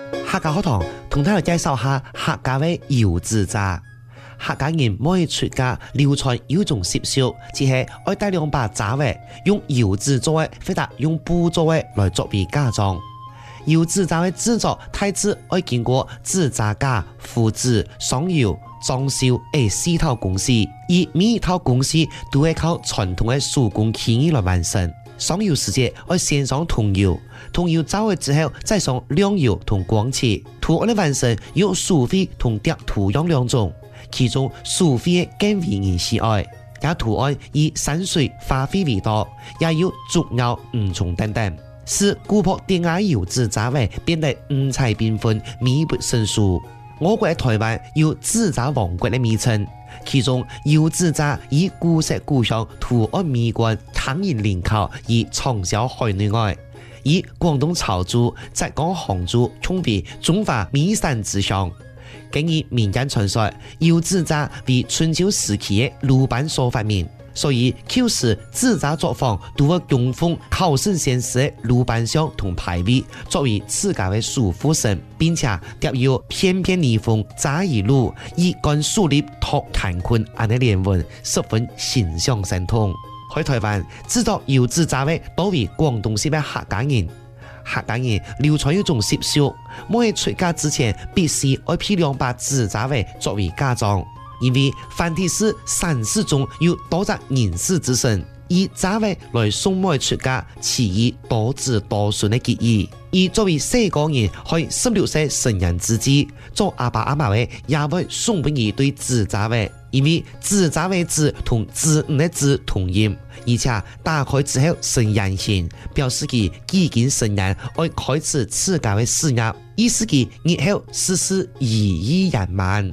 客家学堂同大家介绍下客家的油纸扎。客家人每出家流传有种习俗，即係愛帶兩把扎嘅，用油紙做嘅，或者用布做嘅來作為嫁妝。油紙扎嘅製作大致愛經過紙紮架、敷紙、上油、裝修4套工序，而每一套工序都係靠傳統嘅手工技藝來完成。上油時節愛先上桐油，桐油走嘅之後再上亮油同光漆，圖案嘅完成有樹灰同疊圖樣兩種。其中樹灰更為人喜愛，也圖案以山水花卉為多，也有竹鳥、梧松等等，使古樸典雅油紙紮位變得五彩繽紛、美不勝數。我國台灣有紙紮王國的名稱，其中油紙紮以古色古香、圖案美觀、tan人靈巧而暢銷海內外。以廣東潮州、浙江杭州稱為中華名山之鄉。根據民間傳說，油紙紮為春秋時期的魯班所發明，所以舊時紙紮作坊都會供奉考聖先師的魯班像同牌位，作為自家的守護神，並且貼有翩翩逆風紮一路，以觀樹立托乾坤安的聯文，十分形象生動。喺台灣製作油紙紮的多為廣東省的客家人。客家人流傳一種習俗，每出嫁之前必須愛披兩把紙紮位作為嫁妝，因為繁體字3字中有多隻人字之稱，以紮位來送每出嫁，賜予多子多孫的吉意。而作為4個人喺16歲成人之際，做阿爸阿媽的也會送俾一對紙紮位，因為紙紮位字同子女的字同音。而且打開之後成陽性，表示佢幾經成人，愛開始自家的事業，意思佢日後事事如意圓滿。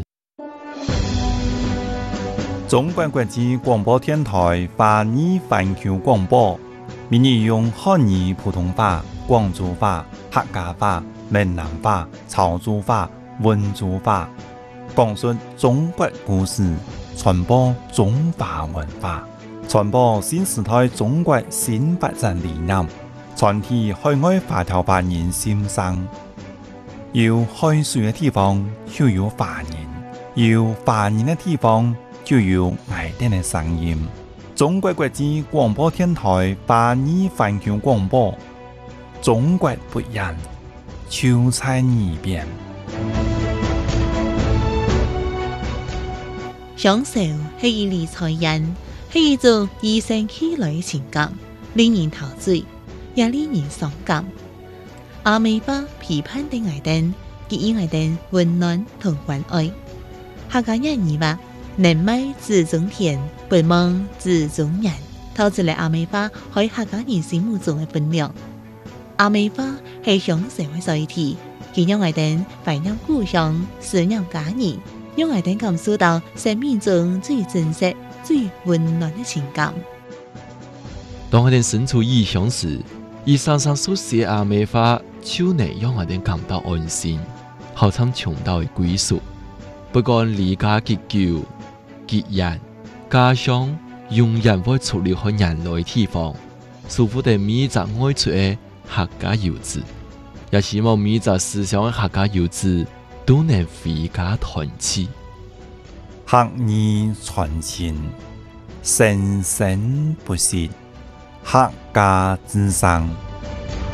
中國國際廣播電台華語環球廣播，每日用漢語普通話、廣州話、客家話、閩南話、潮州話、溫州話，講述中國故事，傳播中華文化。傳播新時代中國新發展理念，傳遞海外華僑華人心聲。有海水嘅地方就有華人，有華人嘅地方就有愛哋嘅聲音。中國國際廣播電台華語環球廣播，中國不一樣，就在耳邊。 享受係一理財人。係一種與生俱來的情感，令人陶醉，也令人傷感。阿美巴批判的愛燈，給予愛燈溫暖同關愛。客家人語話：能賣自種田，不忘自種人，透出嚟阿美巴喺客家人心目中嘅分量。阿美巴係享受嘅載體，佢讓愛燈懷念故鄉，思念家人，讓愛燈感受到生命中最真實、最溫暖的情感。 當我哋身處異鄉時，以常常書寫阿美話，就能讓我哋感到安心，好像尋到嘅歸屬。不管離家幾久、幾遠，家鄉永遠會出現喺人類地方。祝福哋每一隻愛出嘅客家遊子，也希望每一隻思鄉嘅客家遊子都能回家團聚。 客語傳情，生生不息，客家之聲。